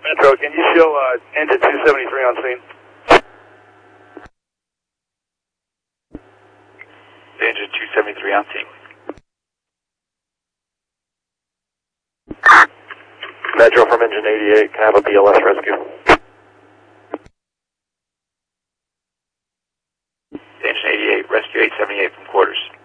Metro, can you show engine 273 on scene? Engine 273 on scene. Metro from engine 88, can I have a BLS rescue? Engine 88, rescue 878 from quarters.